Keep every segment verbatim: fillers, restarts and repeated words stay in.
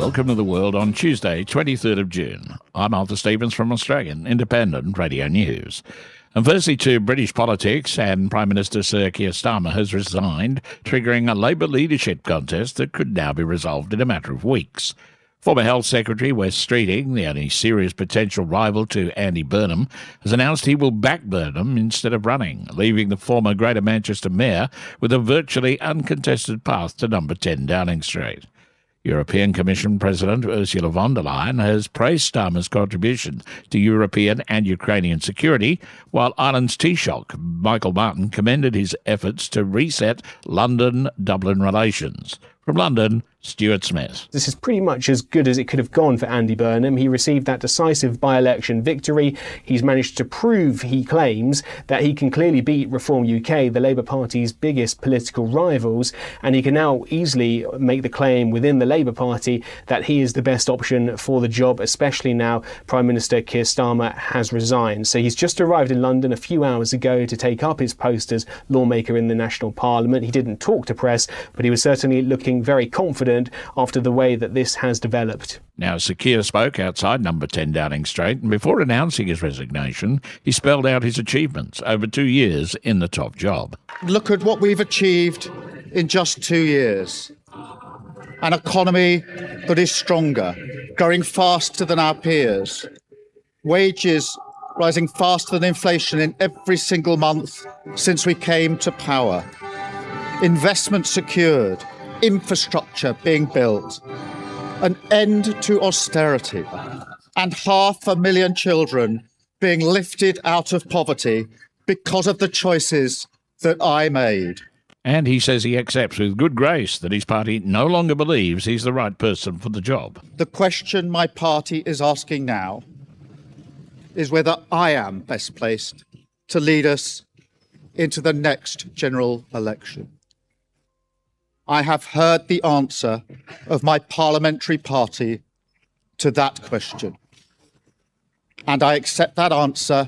Welcome to the world on Tuesday, twenty-third of June. I'm Arthur Stevens from Australian Independent Radio News. And firstly to British politics, and Prime Minister Sir Keir Starmer has resigned, triggering a Labour leadership contest that could now be resolved in a matter of weeks. Former Health Secretary Wes Streeting, the only serious potential rival to Andy Burnham, has announced he will back Burnham instead of running, leaving the former Greater Manchester Mayor with a virtually uncontested path to number ten Downing Street. European Commission President Ursula von der Leyen has praised Starmer's contribution to European and Ukrainian security, while Ireland's Taoiseach, Michael Martin, commended his efforts to reset London-Dublin relations. From London, Stuart Smith. This is pretty much as good as it could have gone for Andy Burnham. He received that decisive by-election victory. He's managed to prove, he claims, that he can clearly beat Reform U K, the Labour Party's biggest political rivals, and he can now easily make the claim within the Labour Party that he is the best option for the job, especially now Prime Minister Keir Starmer has resigned. So he's just arrived in London a few hours ago to take up his post as lawmaker in the National Parliament. He didn't talk to press, but he was certainly looking very confident after the way that this has developed. Now, Sir Keir spoke outside number ten Downing Street, and before announcing his resignation, he spelled out his achievements over two years in the top job. Look at what we've achieved in just two years. An economy that is stronger, growing faster than our peers. Wages rising faster than inflation in every single month since we came to power. Investment secured. Infrastructure being built, an end to austerity, and half a million children being lifted out of poverty because of the choices that I made. And he says he accepts with good grace that his party no longer believes he's the right person for the job. The question my party is asking now is whether I am best placed to lead us into the next general election. I have heard the answer of my parliamentary party to that question, and I accept that answer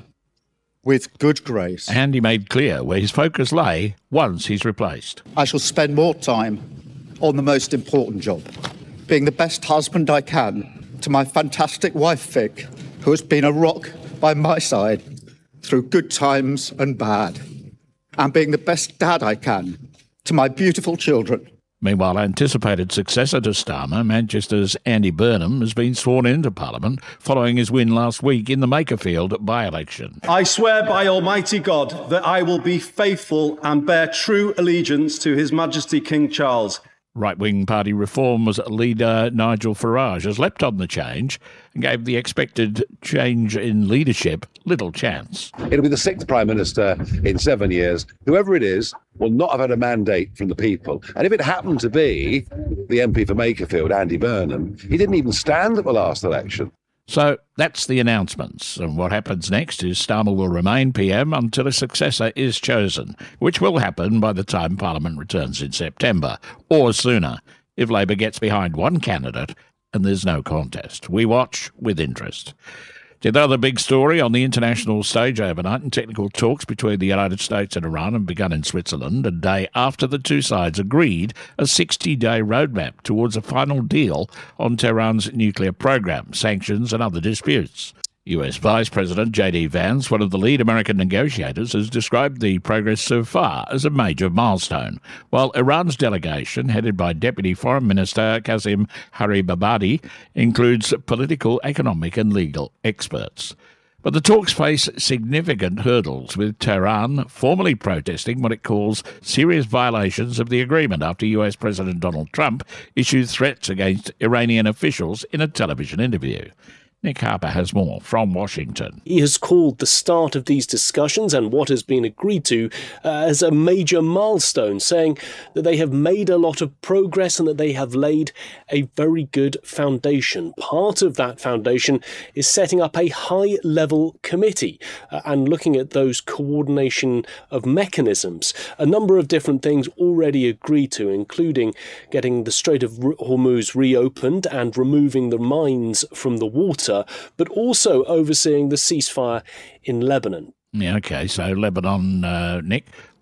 with good grace. And he made clear where his focus lay once he's replaced. I shall spend more time on the most important job, being the best husband I can to my fantastic wife, Vic, who has been a rock by my side through good times and bad, and being the best dad I can to my beautiful children. Meanwhile, anticipated successor to Starmer, Manchester's Andy Burnham, has been sworn into Parliament following his win last week in the Makerfield by-election. I swear by Almighty God that I will be faithful and bear true allegiance to His Majesty King Charles. Right-wing party Reform's leader Nigel Farage has leapt on the change and gave the expected change in leadership little chance. It'll be the sixth Prime Minister in seven years. Whoever it is will not have had a mandate from the people. And if it happened to be the M P for Makerfield, Andy Burnham, he didn't even stand at the last election. So that's the announcements, and what happens next is Starmer will remain P M until a successor is chosen, which will happen by the time Parliament returns in September, or sooner, if Labor gets behind one candidate and there's no contest. We watch with interest. The other big story on the international stage overnight, and technical talks between the United States and Iran have begun in Switzerland a day after the two sides agreed a sixty-day roadmap towards a final deal on Tehran's nuclear program, sanctions and other disputes. U S Vice President J D Vance, one of the lead American negotiators, has described the progress so far as a major milestone, while Iran's delegation, headed by Deputy Foreign Minister Qasim Haribabadi, includes political, economic and legal experts. But the talks face significant hurdles, with Tehran formally protesting what it calls serious violations of the agreement after U S President Donald Trump issued threats against Iranian officials in a television interview. Nick Harper has more from Washington. He has called the start of these discussions and what has been agreed to uh, as a major milestone, saying that they have made a lot of progress and that they have laid a very good foundation. Part of that foundation is setting up a high-level committee uh, and looking at those coordination of mechanisms. A number of different things already agreed to, including getting the Strait of Hormuz reopened and removing the mines from the water, but also overseeing the ceasefire in Lebanon. Yeah, OK, so Lebanon, uh, Nick,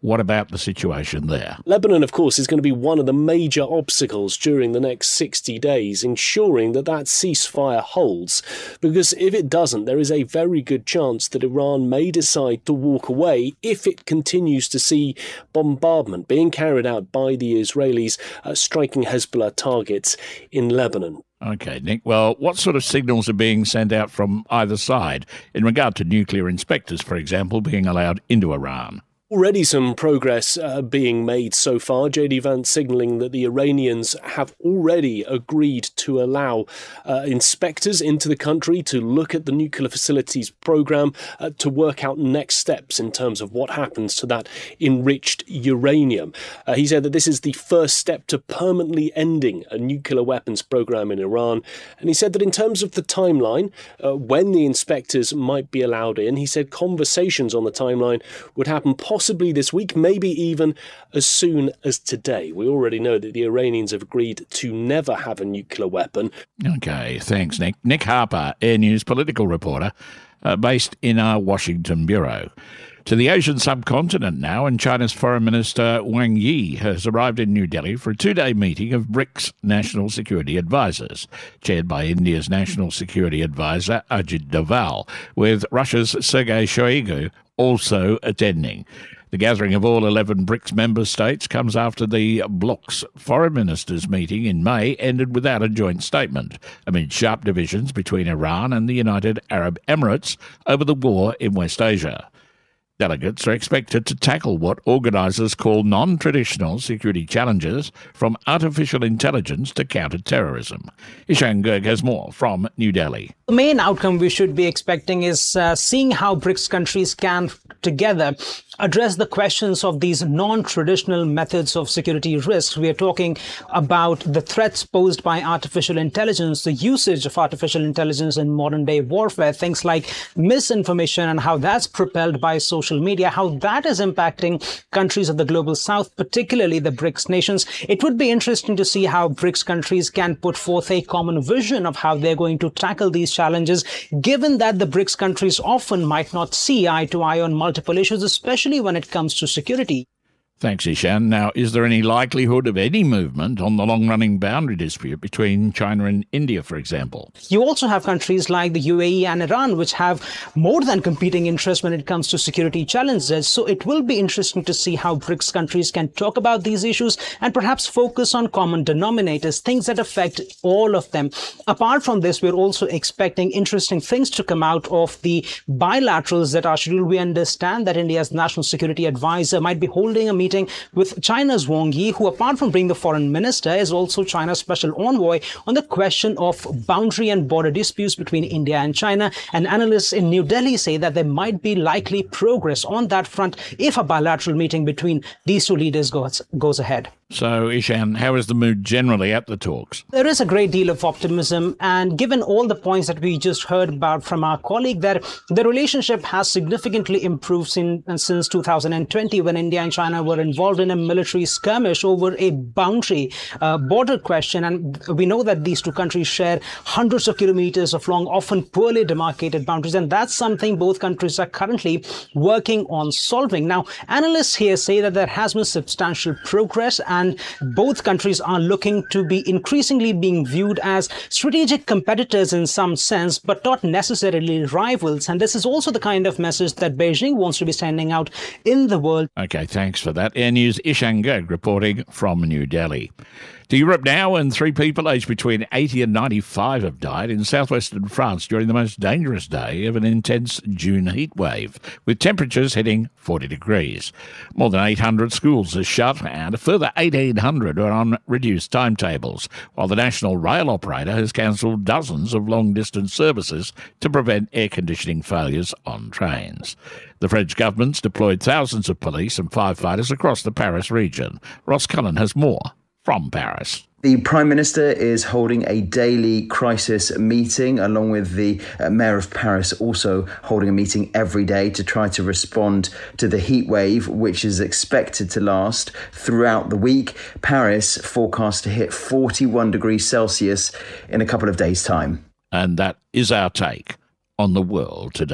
What about the situation there? Lebanon, of course, is going to be one of the major obstacles during the next sixty days, ensuring that that ceasefire holds. Because if it doesn't, there is a very good chance that Iran may decide to walk away if it continues to see bombardment being carried out by the Israelis uh, striking Hezbollah targets in Lebanon. OK, Nick. Well, what sort of signals are being sent out from either side in regard to nuclear inspectors, for example, being allowed into Iran? Already some progress uh, being made so far. J D Vance signalling that the Iranians have already agreed to allow uh, inspectors into the country to look at the nuclear facilities program uh, to work out next steps in terms of what happens to that enriched uranium. Uh, he said that this is the first step to permanently ending a nuclear weapons program in Iran. And he said that in terms of the timeline, uh, when the inspectors might be allowed in, he said conversations on the timeline would happen possibly Possibly this week, maybe even as soon as today. We already know that the Iranians have agreed to never have a nuclear weapon. OK, thanks, Nick. Nick Harper, Air News political reporter, uh, based in our Washington bureau. To the Asian subcontinent now, and China's Foreign Minister Wang Yi has arrived in New Delhi for a two-day meeting of BRICS National Security Advisors, chaired by India's National Security Advisor Ajit Doval, with Russia's Sergei Shoigu also attending. The gathering of all eleven BRICS member states comes after the bloc's foreign ministers' meeting in May ended without a joint statement, amid sharp divisions between Iran and the United Arab Emirates over the war in West Asia. Delegates are expected to tackle what organisers call non-traditional security challenges, from artificial intelligence to counter-terrorism. Ishan Gerg has more from New Delhi. The main outcome we should be expecting is uh, seeing how BRICS countries can together address the questions of these non-traditional methods of security risks. We are talking about the threats posed by artificial intelligence, the usage of artificial intelligence in modern-day warfare, things like misinformation and how that's propelled by social media, how that is impacting countries of the global south, particularly the BRICS nations. It would be interesting to see how BRICS countries can put forth a common vision of how they're going to tackle these challenges, given that the BRICS countries often might not see eye to eye on multiple issues, especially when it comes to security. Thanks, Ishan. Now, is there any likelihood of any movement on the long-running boundary dispute between China and India, for example? You also have countries like the U A E and Iran, which have more than competing interests when it comes to security challenges. So it will be interesting to see how BRICS countries can talk about these issues and perhaps focus on common denominators, things that affect all of them. Apart from this, we're also expecting interesting things to come out of the bilaterals that are scheduled. We understand that India's National Security Advisor might be holding a meeting with China's Wang Yi, who, apart from being the foreign minister, is also China's special envoy on the question of boundary and border disputes between India and China. And analysts in New Delhi say that there might be likely progress on that front if a bilateral meeting between these two leaders goes, goes ahead. So, Ishan, how is the mood generally at the talks? There is a great deal of optimism, and given all the points that we just heard about from our colleague, that the relationship has significantly improved since, since two thousand twenty, when India and China were involved in a military skirmish over a boundary uh, border question. And we know that these two countries share hundreds of kilometers of long, often poorly demarcated boundaries, and that's something both countries are currently working on solving. Now, analysts here say that there has been substantial progress, and both countries are looking to be increasingly being viewed as strategic competitors in some sense, but not necessarily rivals. And this is also the kind of message that Beijing wants to be sending out in the world. OK, thanks for that. Air News' Ishan Gerg reporting from New Delhi. To Europe now, and three people aged between eighty and ninety-five have died in southwestern France during the most dangerous day of an intense June heat wave, with temperatures hitting forty degrees. More than eight hundred schools are shut, and a further eighteen hundred are on reduced timetables, while the national rail operator has cancelled dozens of long-distance services to prevent air conditioning failures on trains. The French government's deployed thousands of police and firefighters across the Paris region. Ross Cullen has more from Paris. The Prime Minister is holding a daily crisis meeting, along with the uh, Mayor of Paris also holding a meeting every day to try to respond to the heat wave, which is expected to last throughout the week. Paris forecast to hit forty-one degrees Celsius in a couple of days' time. And that is our take on the world today.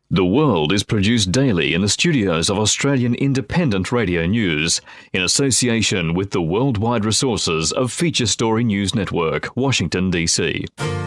The World is produced daily in the studios of Australian Independent Radio News, in association with the worldwide resources of Feature Story News Network, Washington, D C